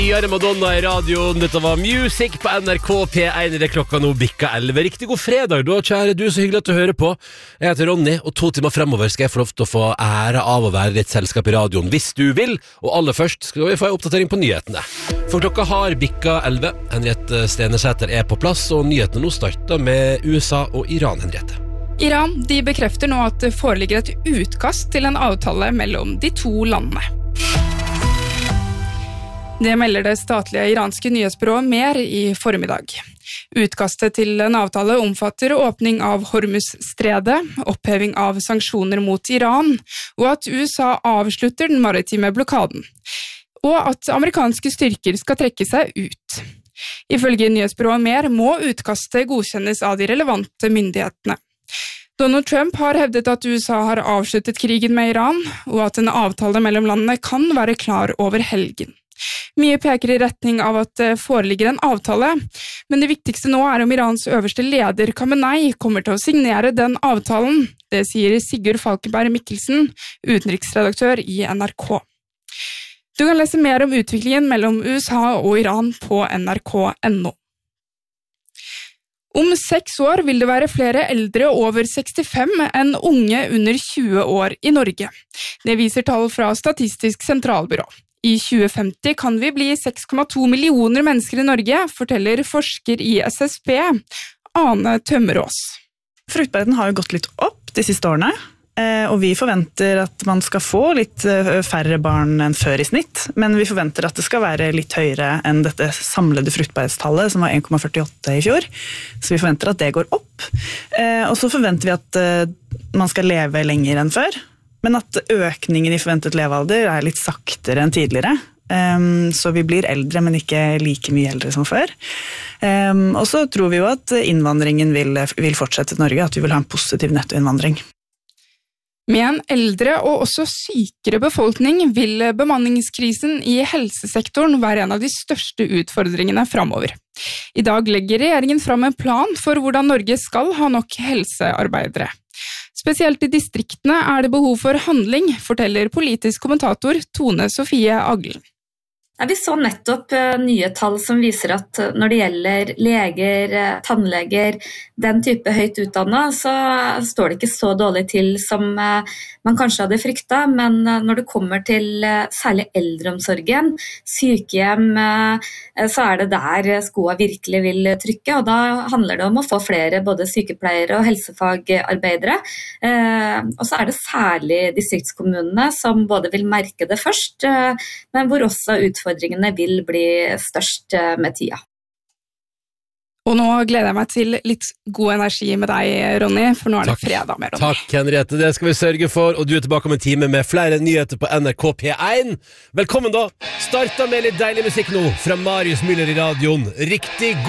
Nyere Madonna I radioen. Dette var Music på NRK P1. Det klokka nå bikka 11. Riktig god fredag da, kjære du, så hyggelig at du hører på. Jeg heter Ronny, og 2 timer fremover skal jeg få lov til å få ære av å være ditt selskap I radioen, hvis du vil. Og aller først skal vi få en oppdatering på nyhetene. For klokka har bikka 11. Henriette Stenesæter på plass, og nyhetene nå starter med USA og Iran, Henriette. Iran de bekrefter nå at det foreligger et utkast til en avtale mellom de 2 landene. Det melder det statlige iranske nyhetsbyrået Mer I formiddag. Utkastet til en avtale omfatter åpning av Hormuz-stredet, oppheving av sanksjoner mot Iran, og at USA avslutter den maritime blokaden, og at amerikanske styrker skal trekke seg ut. Ifølge nyhetsbyrået Mer må utkastet godkjennes av de relevante myndighetene. Donald Trump har hevdet at USA har avsluttet krigen med Iran, og at en avtale mellom landene kan være klar over helgen. Mye peker I retning av at det foreligger en avtale, men det viktigste nå om Irans øverste leder Khamenei kommer til å signere den avtalen. Det sier Sigurd Falkenberg Mikkelsen, utenriksredaktør I NRK. Du kan lese mer om utviklingen mellom USA og Iran på nrk.no. Om 6 år vil det være flere eldre over 65 enn unge under 20 år I Norge. Det viser tall fra Statistisk sentralbyrå. I 2050 kan vi bli 6,2 millioner mennesker I Norge, forteller forsker I SSB, Ane Tømmerås. Fruktbarheten har jo gått litt opp de siste årene, og vi forventer at man skal få litt færre barn enn før I snitt, men vi forventer at det skal være litt høyere enn dette samlede fruktbarhetstallet, som var 1,48 I fjor. Så vi forventer at det går opp. Og så forventer vi at man skal leve lenger enn før, men at økningen I forventet levealder litt saktere enn tidligere. Så vi blir eldre, men ikke like mye eldre som før. Og så tror vi jo at innvandringen vil fortsette til Norge, at vi vil ha en positiv nettoinnvandring. Med en eldre og også sykere befolkning vil bemanningskrisen I helsesektoren være en av de største utfordringene fremover. I dag legger regjeringen fram en plan for hvordan Norge skal ha nok helsearbeidere. Spesielt I distriktene det behov for handling, forteller politisk kommentator Tone Sofie Aglen. Vi så nettopp nye tall som viser at når det gjelder leger, tannleger, den type høyt utdannet, så står det ikke så dårlig til som man kanskje hadde fryktet, men når det kommer til særlig eldreomsorgen, sykehjem, så det der skoa virkelig vil trykke, og da handler det om å få flere både sykepleiere og helsefagarbeidere, og så det særlig distriktskommunene som både vil merke det først, men hvor også utfordringene vil bli størst med tida. Og nå gleder jeg meg til litt god energi med deg, Ronny, for nå det fredag med Ronny. Takk, Henriette, det skal vi sørge for, og du tilbake om en time med flere nyheter på NRK P1. Velkommen da! Starta med litt deilig musikk nå fra Marius Müller I radioen. Riktig god